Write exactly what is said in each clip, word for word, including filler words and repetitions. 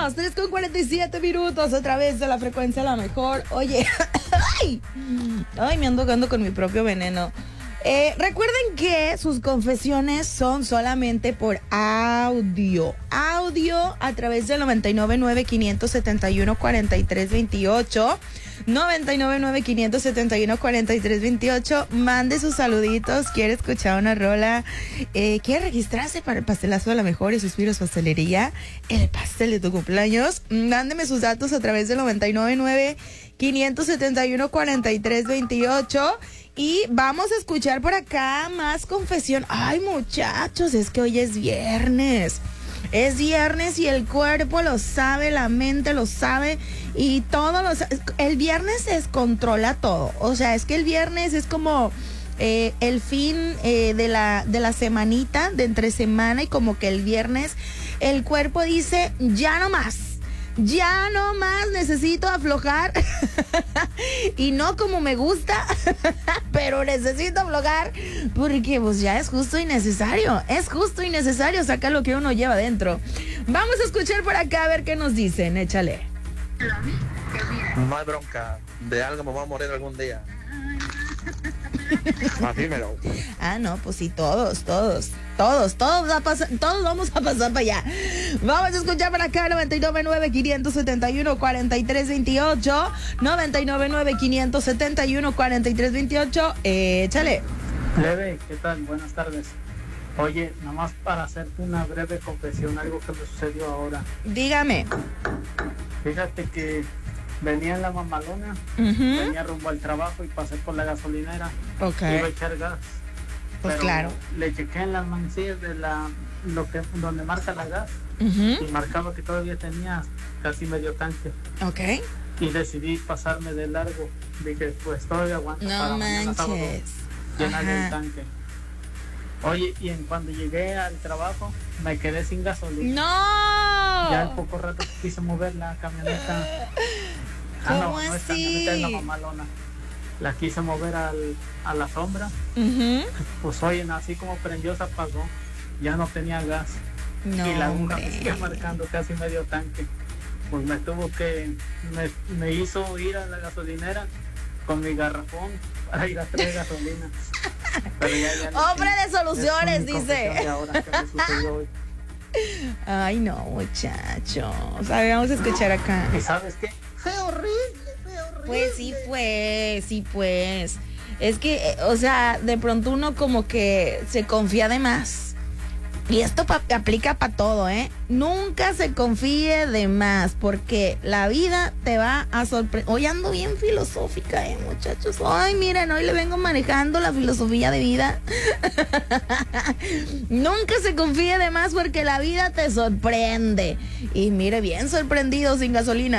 Vámonos, tres con cuarenta y siete minutos, otra vez de la frecuencia la mejor. Oye, ay, ay, me ando ahogando con mi propio veneno. Eh, recuerden que sus confesiones son solamente por audio. Audio a través del noventa y nueve nueve, quinientos setenta y uno, cuarenta y tres veintiocho. noventa y nueve nueve, quinientos setenta y uno, cuarenta y tres veintiocho. Mande sus saluditos. Quiere escuchar una rola. Eh, quiere registrarse para el pastelazo de la mejor y Suspiros Pastelería. El pastel de tu cumpleaños. Mándeme sus datos a través del noventa y nueve nueve, quinientos setenta y uno, cuarenta y tres veintiocho. Y vamos a escuchar por acá más confesión. Ay, muchachos, es que hoy es viernes. Es viernes y el cuerpo lo sabe, la mente lo sabe y todo lo sabe. El viernes se descontrola todo. O sea, es que el viernes es como eh, el fin eh, de la, de la semanita, de entre semana, y como que el viernes el cuerpo dice, ya no más. Ya no más, necesito aflojar. Y no como me gusta, pero necesito aflojar porque pues ya es justo y necesario. Es justo y necesario sacar lo que uno lleva dentro. Vamos a escuchar por acá a ver qué nos dicen. Échale. No hay bronca. De algo me voy a morir algún día. Afírmelo. Ah, no, pues sí, todos, todos, todos, todos, va a pasar, todos vamos a pasar para allá. Vamos a escuchar para acá, noventa y nueve nueve, quinientos setenta y uno, cuarenta y tres veintiocho, noventa y nueve nueve, quinientos setenta y uno, cuarenta y tres veintiocho, échale. Leve, ¿qué tal? Buenas tardes. Oye, nada más para hacerte una breve confesión, algo que me sucedió ahora. Dígame. Fíjate que venía en la mamalona, Uh-huh. venía rumbo al trabajo y pasé por la gasolinera. Ok. Iba a echar gas. Pues pero claro. le chequé en las manecillas de la, lo que, donde marca la gas, Uh-huh. y marcaba que todavía tenía casi medio tanque. Ok. Y decidí pasarme de largo. Dije, pues todavía aguanto No para mañana sábado manches. llenar Ajá. el tanque. Oye, y en cuando llegué al trabajo, me quedé sin gasolina. ¡No! Ya al poco rato quise mover la camioneta. Ah, no, ¿Cómo no es así? camioneta, es la mamalona. La quise mover al, a la sombra. Uh-huh. Pues oye, así como prendió, se apagó. Ya no tenía gas. No, y la aguja me hombre. seguía marcando casi medio tanque. Pues me tuvo que, me, me hizo ir a la gasolinera con mi garrafón para ir a traer gasolina. Pero ya, ya no, Hombre de soluciones, es mi confesión dice. de ahora que me sucedió hoy. Ay, no, muchachos. A ver, vamos a escuchar acá. ¿Y sabes qué? Fue horrible, fue horrible. Pues sí, pues, sí, pues. Es que, eh, o sea, de pronto uno como que se confía de más. Y esto pa- aplica para todo, ¿eh? Nunca se confíe de más, porque la vida te va a sorprender. Hoy ando bien filosófica, ¿eh, muchachos? Ay, miren, hoy le vengo manejando la filosofía de vida. Nunca se confíe de más porque la vida te sorprende. Y mire, bien sorprendido sin gasolina.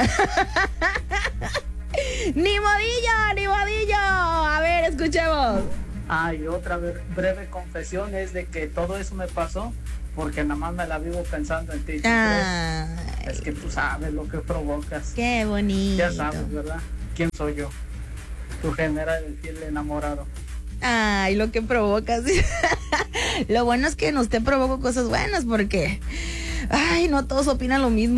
¡Ni modillo, ni modillo! A ver, escuchemos. Ah, y otra bre- breve confesión es de que todo eso me pasó porque nada más me la vivo pensando en ti. ¿tú Ay, crees? Es que tú sabes lo que provocas. qué bonito. Ya sabes, ¿verdad? ¿Quién soy yo? Tu general, el fiel enamorado. Ay, lo que provocas. Lo bueno es que nos te provoco cosas buenas porque, ay, no todos opinan lo mismo.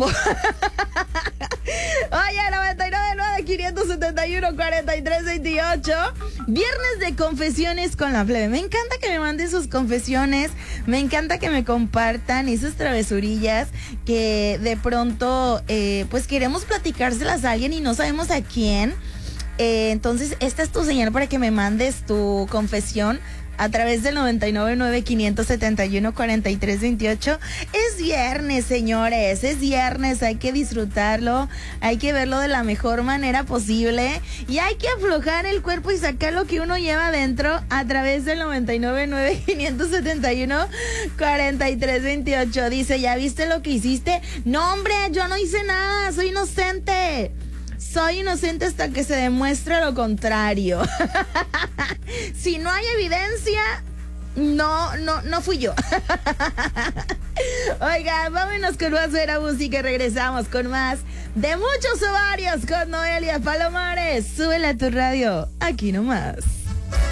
Oye, noventa y nueve nueve, quinientos setenta y uno, cuarenta y tres veintiocho. Viernes de confesiones con la plebe. Me encanta que me manden sus confesiones. Me encanta que me compartan esas travesurillas que de pronto, eh, pues queremos platicárselas a alguien y no sabemos a quién. Eh, entonces, esta es tu señal para que me mandes tu confesión a través del noventa y nueve nueve, quinientos setenta y uno, cuarenta y tres veintiocho. Es viernes, señores, es viernes, hay que disfrutarlo, hay que verlo de la mejor manera posible y hay que aflojar el cuerpo y sacar lo que uno lleva adentro a través del noventa y nueve nueve, quinientos setenta y uno, cuarenta y tres veintiocho. Dice, ¿ya viste lo que hiciste? No, hombre, yo no hice nada, soy inocente. Soy inocente hasta que se demuestre lo contrario. Si no hay evidencia, no, no, no fui yo. Oigan, vámonos con más buena música y regresamos con más de Muchos Ovarios con Noelia Palomares. Súbela a tu radio, aquí nomás.